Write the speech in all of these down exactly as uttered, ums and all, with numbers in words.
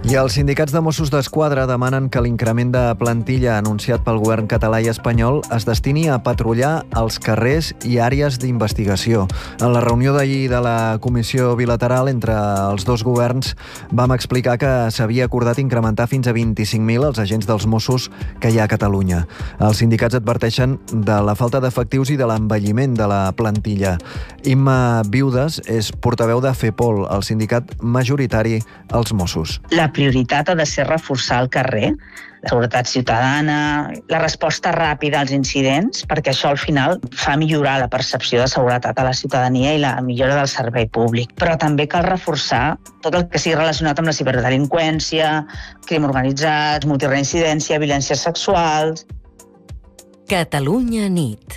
I els sindicats de Mossos d'Esquadra demanen que l'increment de plantilla anunciat pel govern català i espanyol es destini a patrullar els carrers i àrees d'investigació. En la reunió d'ahir de la comissió bilateral entre els dos governs vam explicar que s'havia acordat incrementar fins a vint-i-cinc mil els agents dels Mossos que hi ha a Catalunya. Els sindicats adverteixen de la falta d'efectius i de l'envelliment de la plantilla. Imma Viudes és portaveu de FEPOL, el sindicat majoritari als Mossos. La prioritat ha de ser reforçar el carrer, la seguretat ciutadana, la resposta ràpida als incidents, perquè això al final fa millorar la percepció de seguretat a la ciutadania i la millora del servei públic. Però també cal reforçar tot el que sigui relacionat amb la ciberdelinqüència, crim organitzat, multireincidència, violències sexuals. Catalunya nit.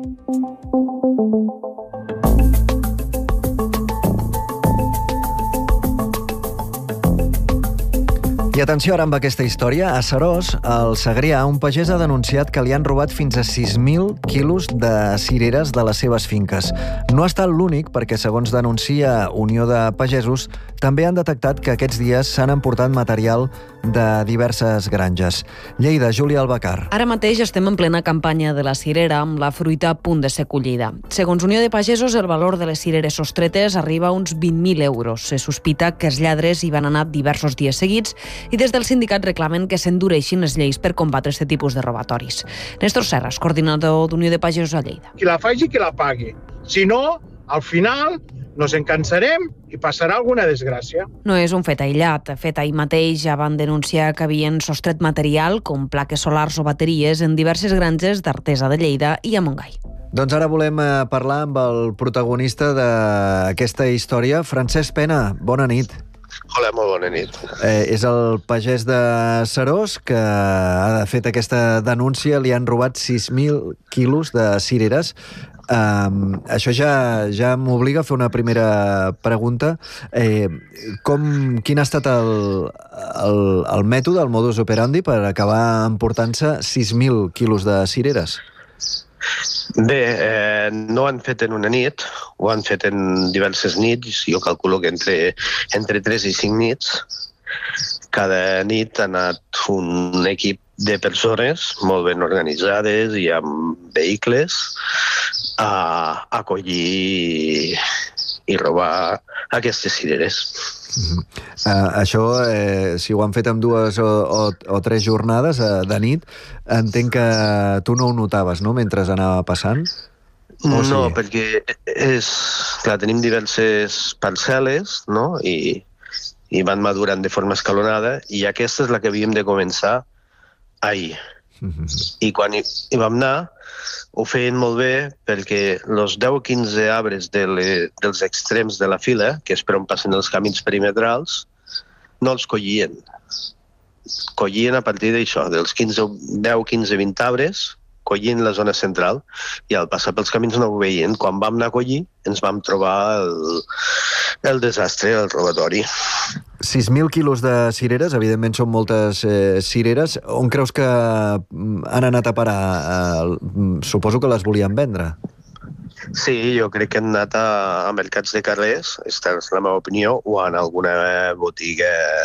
I atenció ara amb aquesta història. A Seròs, al Segrià, un pagès ha denunciat que li han robat fins a sis mil quilos de cireres de les seves finques. No ha estat l'únic, perquè segons denuncia Unió de Pagesos, també han detectat que aquests dies s'han emportat material de diverses granges. Lleida, Júlia Albacar. Ara mateix estem en plena campanya de la cirera, amb la fruita a punt de ser collida. Segons Unió de Pagesos, el valor de les cireres sostretes arriba a uns vint mil euros. Se sospita que els lladres hi van anar diversos dies seguits i des del sindicat reclamen que s'endureixin les lleis per combatre aquest tipus de robatoris. Néstor Serras, coordinador d'Unió de Pagesos a Lleida. Qui la faci, qui la pagui. Si no, al final nos encansarem i passarà alguna desgràcia. No és un fet aïllat. Fet ahir mateix ja van denunciar que havien sostret material com plaques solars o bateries en diverses granges d'Artesa de Lleida i a Montgai. Doncs ara volem parlar amb el protagonista d'aquesta història, Francesc Pena. Bona nit. Hola, molt bona nit. Eh, és el pagès de Seròs que ha fet aquesta denúncia. Li han robat sis mil quilos de cireres. Um, això ja, ja m'obliga a fer una primera pregunta. Eh, com, quin ha estat el, el, el mètode, el modus operandi per acabar emportant-se sis mil quilos de cireres? Bé, eh, no ho han fet en una nit, ho han fet en diverses nits, jo calculo que entre, entre tres i cinc nits. Cada nit ha anat un equip de persones molt ben organitzades i amb vehicles a, a collir i robar aquestes cireres. Uh-huh. Uh, això, eh, si ho han fet amb dues o, o, o tres jornades uh, de nit, entenc que tu no ho notaves, no?, mentre anava passant? No, sí? Perquè és, clar, tenim diverses parcel·les, no?, i, i van madurant de forma escalonada, i aquesta és la que havíem de començar ahir. Uh-huh. I quan hi, hi vam anar, ho feien molt bé perquè els deu o quinze arbres de le, dels extrems de la fila, que és per on passen els camins perimetrals, no els collien. Collien a partir d'això, dels quinze, deu, quinze, vint arbres, collien la zona central, i al passar pels camins no ho veien. Quan vam anar a collir, ens vam trobar el, el desastre, el robatori. sis mil quilos de cireres, evidentment són moltes eh, cireres. On creus que han anat a parar? Eh, suposo que les volien vendre. Sí, jo crec que han anat a, a mercats de carrers, aquesta és la meva opinió, o en alguna botiga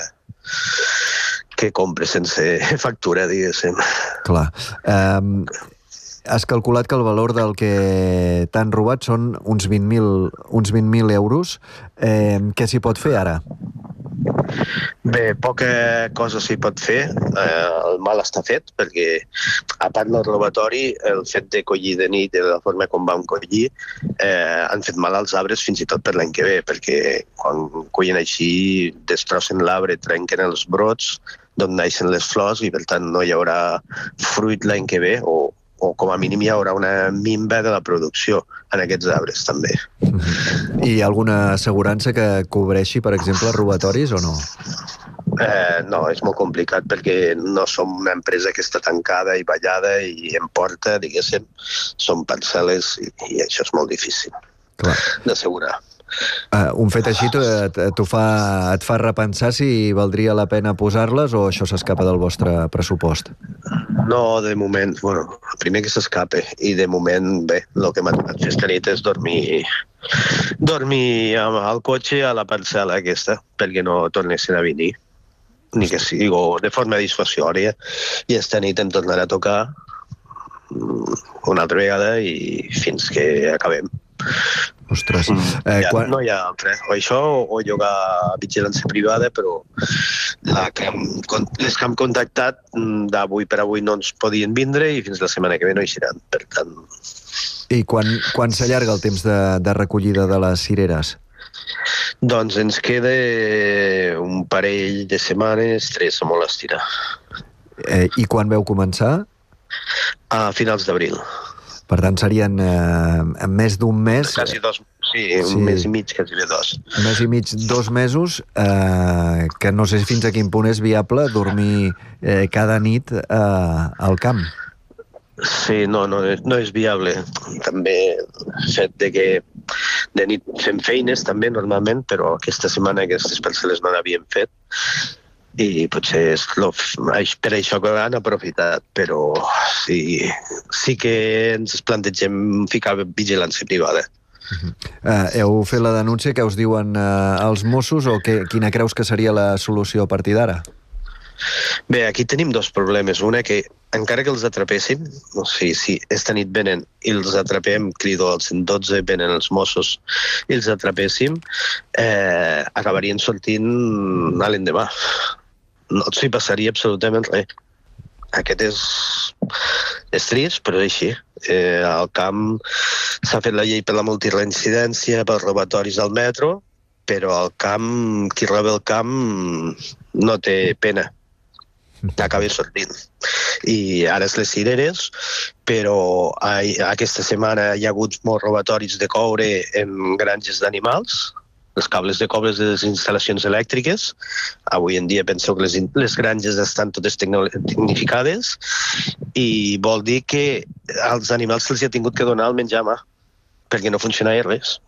que compre sense factura, diguéssim. Clar. Um, has calculat que el valor del que t'han robat són uns vint mil uns vint mil euros. Eh, què s'hi pot fer ara? Bé, poca cosa s'hi pot fer. Eh, el mal està fet, perquè a part del robatori, el fet de collir de nit de la forma com vam collir, eh, han fet mal als arbres fins i tot per l'any que ve, perquè quan collen així destrossen l'arbre, trenquen els brots d'on naixen les flors i per tant no hi haurà fruit l'any que ve, o, o com a mínim hi haurà una minva de la producció en aquests arbres també. I alguna assegurança que cobreixi, per exemple, robatoris o no? Eh, no, és molt complicat perquè no som una empresa que està tancada i ballada i en porta, diguéssim, són parcel·les i, i això és molt difícil d'assegurar. Uh, un fet així t'ho fa, et fa repensar si valdria la pena posar-les o això s'escapa del vostre pressupost? No, de moment, bueno, primer que s'escape i de moment, bé, el que m'ha tocat fer esta nit és dormir dormir al cotxe a la parcel·la aquesta perquè no tornessin a venir. ni que sigui de forma dissuasòria, i esta nit em tornarà a tocar una altra vegada i fins que acabem. Ostres. Eh, ja, quan... No hi ha altre. O això o jugar a vigilància privada, però la que hem, les que hem contactat d'avui per avui no ens podien vindre i fins la setmana que ve no hi seran. Per tant... I quan, quan s'allarga el temps de, de recollida de les cireres? Doncs ens queda un parell de setmanes, tres a molt estirar. Eh, I quan veu començar? A finals d'abril. Per tant, serien eh, més d'un mes... Quasi dos, sí, un sí. mes i mig, quasi bé dos. Un mes i mig, dos mesos, eh, que no sé fins a quin punt és viable dormir eh, cada nit eh, al camp. Sí, no, no, no és viable. També el fet de que de nit fem feines també normalment, però aquesta setmana aquestes parcel·les no n'havíem fet i potser és lo, per això que han aprofitat, però sí, sí que ens plantegem ficar vigilància privada. Uh-huh. Uh, heu fet la denúncia, què us diuen uh, els Mossos o que, quina creus que seria la solució a partir d'ara? Bé, aquí tenim dos problemes. Una, que encara que els atrapessin, o sigui, si esta nit venen i els atrapem, crido al cent dotze, venen els Mossos i els atrapéssim, eh, acabarien sortint a l'endemà. No s'hi passaria absolutament res. Aquest és, és trist, però és així. Eh, al camp s'ha fet la llei per la multireincidència, pels robatoris al metro, però al camp, qui roba el camp no té pena. Acaba sortint. I ara és les cireres, però aquesta setmana hi ha hagut molts robatoris de coure en granges d'animals, els cables de coure de les instal·lacions elèctriques. Avui en dia penseu que les, les granges estan totes tecnificades i vol dir que als animals se'ls ha tingut que donar el menjar a mà perquè no funcionava res.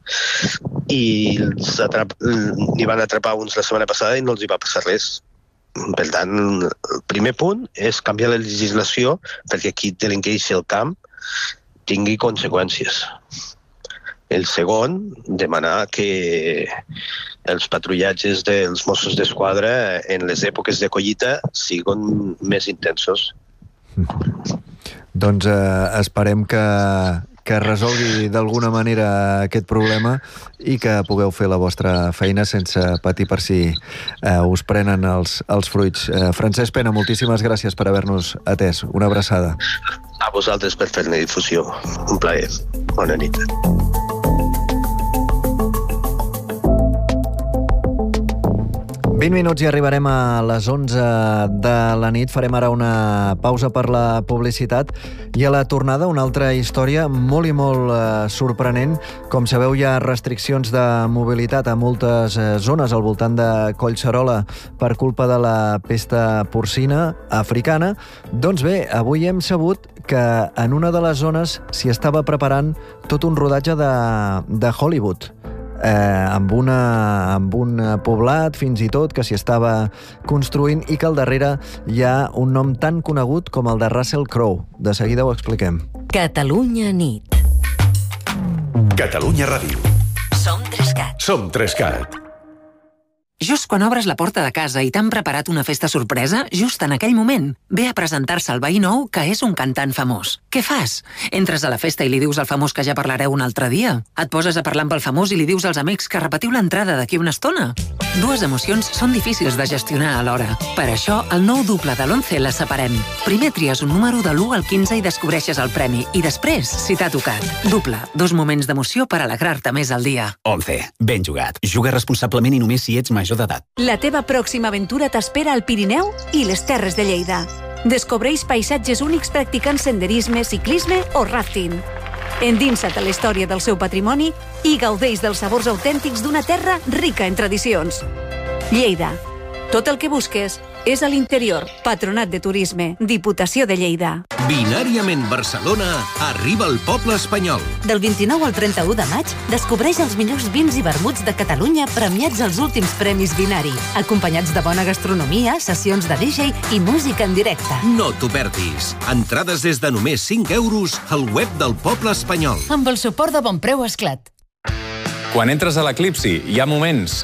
I els atrap, n'hi van atrapar uns la setmana passada i no els hi va passar res. Per tant, el primer punt és canviar la legislació perquè qui delinqueixi el camp tingui conseqüències. El segon, demanar que els patrullatges dels Mossos d'Esquadra en les èpoques de collita siguin més intensos. Doncs eh, esperem que, que resolgui d'alguna manera aquest problema i que pugueu fer la vostra feina sense patir per si eh, us prenen els, els fruits. Eh, Francesc Pena, moltíssimes gràcies per haver-nos atès. Una abraçada. A vosaltres per fer-ne difusió. Un plaer. Bona nit. vint minuts i arribarem a les onze de la nit. Farem ara una pausa per la publicitat i a la tornada una altra història molt i molt eh, sorprenent. Com sabeu, hi ha restriccions de mobilitat a moltes eh, zones al voltant de Collserola per culpa de la pesta porcina africana. Doncs bé, avui hem sabut que en una de les zones s'hi estava preparant tot un rodatge de, de Hollywood. Eh, amb, una, amb un poblat fins i tot que s'hi estava construint i que al darrere hi ha un nom tan conegut com el de Russell Crowe. De seguida ho expliquem. Catalunya nit. Catalunya Ràdio. Som Trescat. Som Trescat. Just quan obres la porta de casa i t'han preparat una festa sorpresa, just en aquell moment, ve a presentar-se el veí nou que és un cantant famós. Què fas? Entres a la festa i li dius al famós que ja parlareu un altre dia? Et poses a parlar amb el famós i li dius als amics que repetiu l'entrada d'aquí una estona? Dues emocions són difícils de gestionar alhora. Per això, el nou duple de l'once les separem. Primer tries un número de l'u al quinze i descobreixes el premi, i després, si t'ha tocat. Duple, dos moments d'emoció per alegrar-te més al dia. once. Ben jugat. Juga responsablement i només si ets major d'edat. La teva pròxima aventura t'espera al Pirineu i les Terres de Lleida. Descobreix paisatges únics practicant senderisme, ciclisme o rafting. Endinsa't a la història del seu patrimoni i gaudeix dels sabors autèntics d'una terra rica en tradicions. Lleida. Tot el que busques és a l'interior. Patronat de Turisme. Diputació de Lleida. Binàriament Barcelona arriba al poble espanyol. Del vint-i-nou al trenta-u de maig, descobreix els millors vins i vermuts de Catalunya premiats als últims premis Binari, acompanyats de bona gastronomia, sessions de D J i música en directe. No t'ho perdis. Entrades des de només cinc euros al web del poble espanyol. Amb el suport de Bonpreu Esclat. Quan entres a l'Eclipsi, hi ha moments